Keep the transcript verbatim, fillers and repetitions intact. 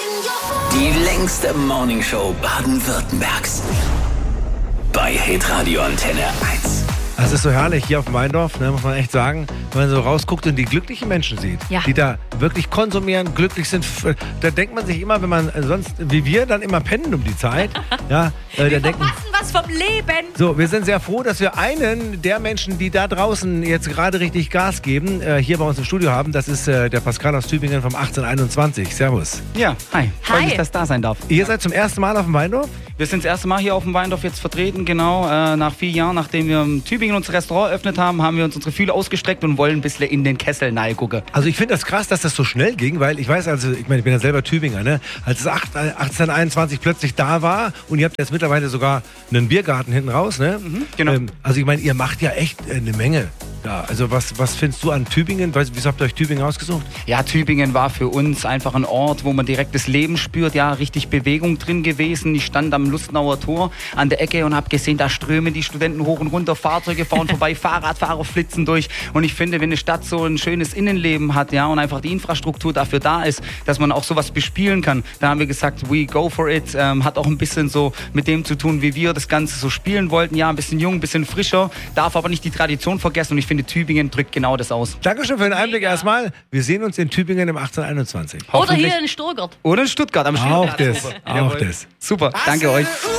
Die längste Morningshow Baden-Württembergs. Bei Hitradio Antenne eins. Das ist so herrlich hier auf dem Weindorf, ne, muss man echt sagen, wenn man so rausguckt und die glücklichen Menschen sieht, ja. die da wirklich konsumieren, glücklich sind. Da denkt man sich immer, wenn man sonst, wie wir, dann immer pennen um die Zeit. Ja, äh, wir da denken, verpassen was vom Leben. so, wir sind sehr froh, dass wir einen der Menschen, die da draußen jetzt gerade richtig Gas geben, äh, hier bei uns im Studio haben. Das ist äh, der Pascal aus Tübingen vom achtzehn einundzwanzig. Servus. Ja, hi. Freut Hi. mich, dass ich da sein darf. Ihr seid zum ersten Mal auf dem Weindorf? Wir sind das erste Mal hier auf dem Weindorf jetzt vertreten, genau. Äh, nach vier Jahren, nachdem wir in Tübingen unser Restaurant eröffnet haben, haben wir uns unsere Fühler ausgestreckt und wollen ein bisschen in den Kessel gucken. Also ich finde das krass, dass das so schnell ging, weil ich weiß, also ich meine, ich bin ja selber Tübinger, ne? Als es achtzehn einundzwanzig plötzlich da war und ihr habt jetzt mittlerweile sogar einen Biergarten hinten raus, ne? Mhm, genau. Ähm, also ich meine, ihr macht ja echt äh, eine Menge. Ja, also was, was findest du an Tübingen? Weißt, wieso habt ihr euch Tübingen ausgesucht? Ja, Tübingen war für uns einfach ein Ort, wo man direkt das Leben spürt. Ja, richtig Bewegung drin gewesen. Ich stand am Lustenauer Tor an der Ecke und habe gesehen, da strömen die Studenten hoch und runter, Fahrzeuge fahren vorbei, Fahrradfahrer flitzen durch. Und ich finde, wenn eine Stadt so ein schönes Innenleben hat, ja, und einfach die Infrastruktur dafür da ist, dass man auch sowas bespielen kann, da haben wir gesagt, we go for it. Ähm, hat auch ein bisschen so mit dem zu tun, wie wir das Ganze so spielen wollten. Ja, ein bisschen jung, ein bisschen frischer, darf aber nicht die Tradition vergessen. Und ich finde, Tübingen drückt genau das aus. Dankeschön für den Einblick Mega. erstmal. Wir sehen uns in Tübingen im achtzehn einundzwanzig. Oder Hoffentlich- hier in Stuttgart. Oder in Stuttgart am Auch Spielplatz. das, auch Jawohl. das. Super, danke euch.